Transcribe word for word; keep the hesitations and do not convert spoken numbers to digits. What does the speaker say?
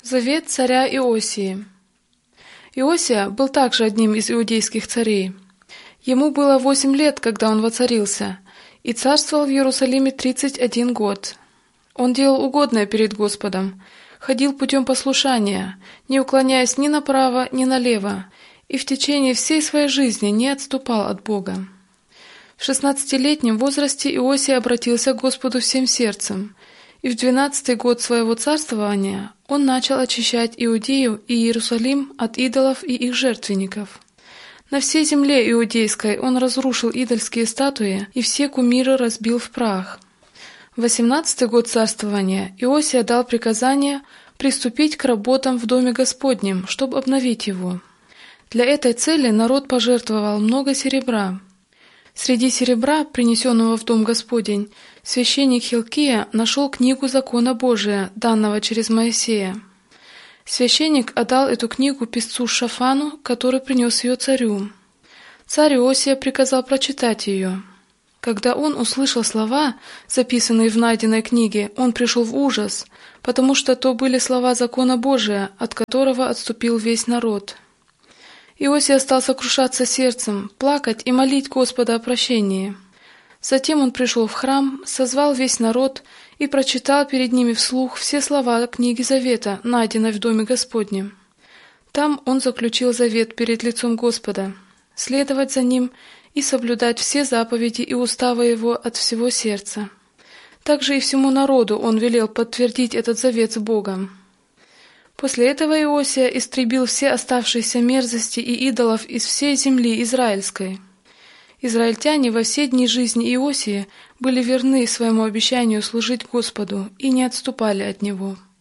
Завет царя Иосии. Иосия был также одним из иудейских царей. Ему было восемь лет, когда он воцарился, и царствовал в Иерусалиме тридцать один год. Он делал угодное перед Господом, ходил путем послушания, не уклоняясь ни направо, ни налево, и в течение всей своей жизни не отступал от Бога. В шестнадцатилетнем возрасте Иосия обратился к Господу всем сердцем, и в двенадцатый год своего царствования он начал очищать Иудею и Иерусалим от идолов и их жертвенников. На всей земле иудейской он разрушил идольские статуи и все кумиры разбил в прах. В восемнадцатый год царствования Иосия дал приказание приступить к работам в Доме Господнем, чтобы обновить его. Для этой цели народ пожертвовал много серебра. Среди серебра, принесенного в Дом Господень, священник Хилкия нашел книгу закона Божия, данного через Моисея. Священник отдал эту книгу писцу Шафану, который принес ее царю. Царь Иосия приказал прочитать ее. Когда он услышал слова, записанные в найденной книге, он пришел в ужас, потому что то были слова закона Божия, от которого отступил весь народ. Иосия стал сокрушаться сердцем, плакать и молить Господа о прощении. Затем он пришел в храм, созвал весь народ и прочитал перед ними вслух все слова книги Завета, найденной в Доме Господнем. Там он заключил завет перед лицом Господа, следовать за ним и соблюдать все заповеди и уставы его от всего сердца. Также и всему народу он велел подтвердить этот завет с Богом. После этого Иосия истребил все оставшиеся мерзости и идолов из всей земли израильской. Израильтяне во все дни жизни Иосии были верны своему обещанию служить Господу и не отступали от него.